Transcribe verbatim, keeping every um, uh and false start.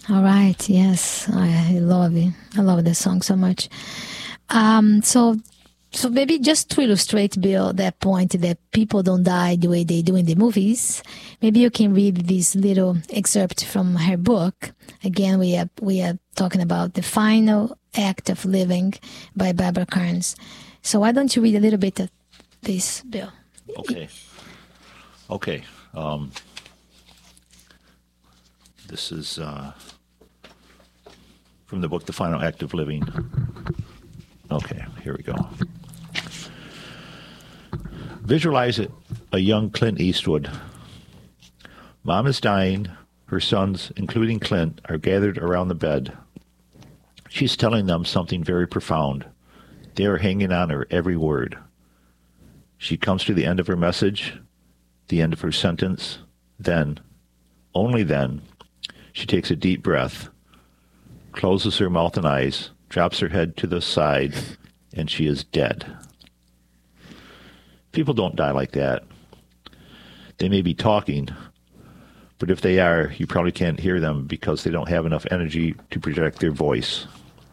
All right. Yes, I love it. I love the song so much. Um, so, so maybe just to illustrate, Bill, that point that people don't die the way they do in the movies. Maybe you can read this little excerpt from her book. Again, we are we are talking about The Final Act of Living by Barbara Kearns. So why don't you read a little bit of this, Bill? Okay. Okay. Um, this is uh, from the book The Final Act of Living. Okay, here we go. Visualize it, a young Clint Eastwood. Mom is dying. Her sons, including Clint, are gathered around the bed. She's telling them something very profound. They are hanging on her every word. She comes to the end of her message, the end of her sentence. Then, only then, she takes a deep breath, closes her mouth and eyes, drops her head to the side, and she is dead. People don't die like that. They may be talking, but if they are, you probably can't hear them because they don't have enough energy to project their voice.